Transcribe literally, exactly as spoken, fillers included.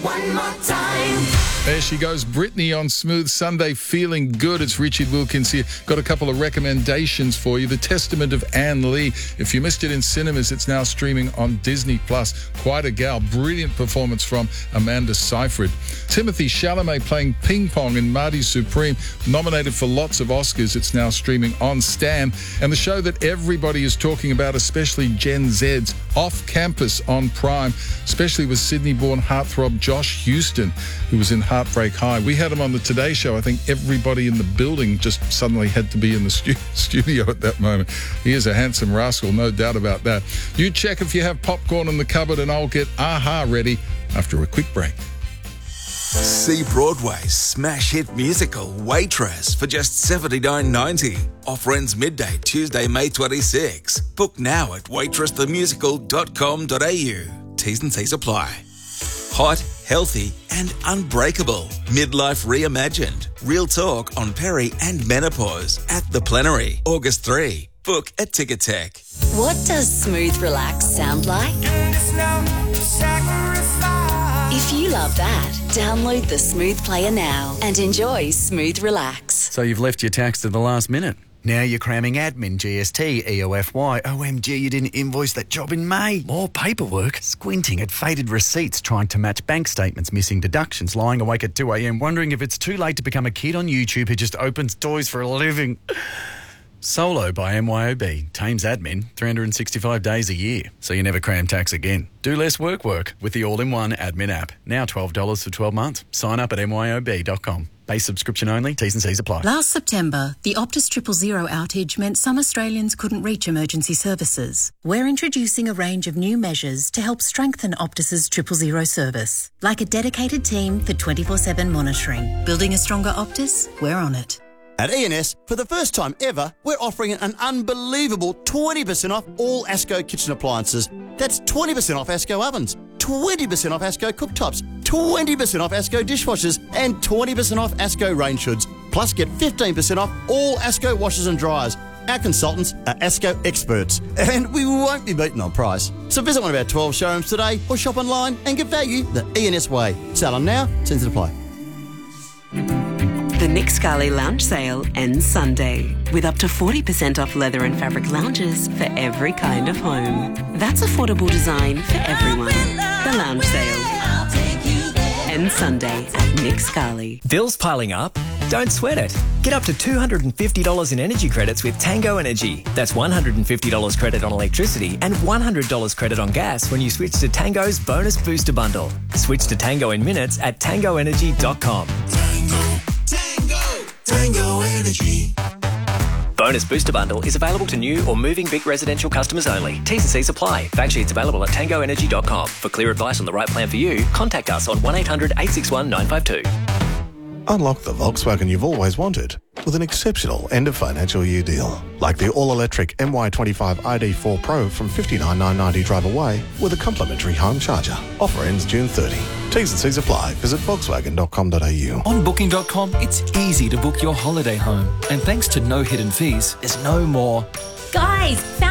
One more time. There she goes, Britney on Smooth Sunday, feeling good. It's Richard Wilkins here. Got a couple of recommendations for you. The Testament of Anne Lee. If you missed it in cinemas, it's now streaming on Disney Plus. Quite a gal. Brilliant performance from Amanda Seyfried. Timothy Chalamet playing ping pong in Marty Supreme. Nominated for lots of Oscars. It's now streaming on Stan. And the show that everybody is talking about, especially Gen Z's, Off Campus on Prime, especially with Sydney-born heartthrob Josh Houston, who was in Heartbreak High. We had him on the Today Show. I think everybody in the building just suddenly had to be in the stu- studio at that moment. He is a handsome rascal, no doubt about that. You check if you have popcorn in the cupboard, and I'll get AHA ready after a quick break. See Broadway's smash hit musical Waitress for just seventy-nine ninety. Offer ends midday Tuesday, May twenty-sixth. Book now at waitress the musical dot com dot a u. T's and C's apply. Hot, healthy and unbreakable. Midlife reimagined. Real talk on peri and menopause at The Plenary. August third. Book at Ticketek. What does Smooth Relax sound like? If you love that, download the Smooth Player now and enjoy Smooth Relax. So you've left your tax to the last minute. Now you're cramming admin, G S T, E O F Y. O M G, you didn't invoice that job in May. More paperwork. Squinting at faded receipts, trying to match bank statements, missing deductions, lying awake at two a.m, wondering if it's too late to become a kid on YouTube who just opens toys for a living. Solo by M Y O B. Tames admin three hundred sixty-five days a year, so you never cram tax again. Do less work work with the all-in-one admin app. Now twelve dollars for twelve months. Sign up at M Y O B dot com. Base subscription only. T's and C's apply. Last September, the Optus Triple Zero outage meant some Australians couldn't reach emergency services. We're introducing a range of new measures to help strengthen Optus's Triple Zero service, like a dedicated team for twenty-four seven monitoring. Building a stronger Optus? We're on it. At E and S, for the first time ever, we're offering an unbelievable twenty percent off all Asco kitchen appliances. That's twenty percent off Asco ovens, twenty percent off Asco cooktops, twenty percent off Asco dishwashers, and twenty percent off Asco rain shoods. Plus, get fifteen percent off all Asco washers and dryers. Our consultants are Asco experts, and we won't be beaten on price. So visit one of our twelve showrooms today or shop online and get value the E and S way. Sale on now, terms apply. The Nick Scali Lounge Sale ends Sunday with up to forty percent off leather and fabric lounges for every kind of home. That's affordable design for everyone. The Lounge Sale ends Sunday at Nick Scali. Bills piling up? Don't sweat it. Get up to two hundred fifty dollars in energy credits with Tango Energy. That's one hundred fifty dollars credit on electricity and one hundred dollars credit on gas when you switch to Tango's Bonus Booster Bundle. Switch to Tango in minutes at tango energy dot com. Tango Energy. Bonus Booster Bundle is available to new or moving big residential customers only. T's and C's apply. Fact sheets available at tango energy dot com. For clear advice on the right plan for you, contact us on one eight hundred eight six one nine five two. Unlock the Volkswagen you've always wanted with an exceptional end of financial year deal. Like the all-electric M Y twenty-five I D four Pro from fifty-nine thousand nine hundred ninety drive away with a complimentary home charger. Offer ends June thirtieth. T's and C's apply. Visit volkswagen dot com dot a u. On booking dot com, it's easy to book your holiday home. And thanks to no hidden fees, there's no more. Guys, found